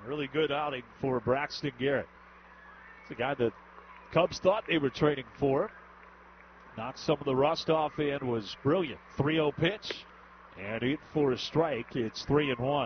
Really good outing for Braxton Garrett. It's a guy that Cubs thought they were trading for. Knocked some of the rust off and was brilliant. 3-0 pitch and in for a strike. It's 3-1.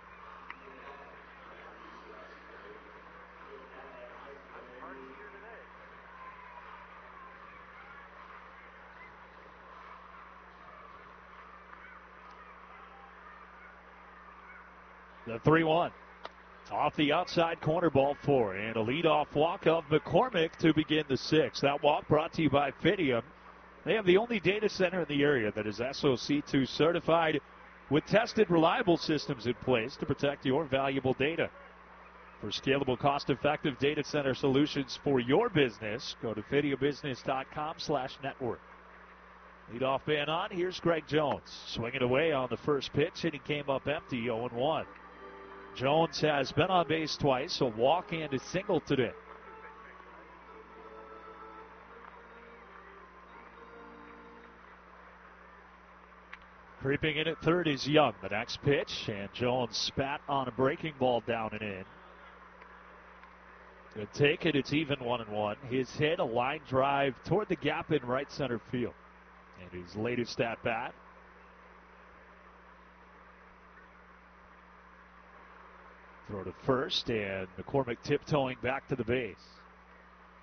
The 3-1. Off the outside corner, ball 4. And a leadoff walk of McCormick to begin the 6th. That walk brought to you by Fidium. They have the only data center in the area that is SOC2 certified with tested, reliable systems in place to protect your valuable data. For scalable, cost-effective data center solutions for your business, go to fidiabusiness.com/network. Leadoff man on. Here's Greg Jones. Swinging away on the first pitch, and he came up empty, 0-1. Jones has been on base twice, a walk and a single today. Creeping in at third is Young. The next pitch, and Jones spat on a breaking ball down and in. Good take it. It's even 1-1. His hit, a line drive toward the gap in right center field. And his latest at bat. Throw to first, and McCormick tiptoeing back to the base.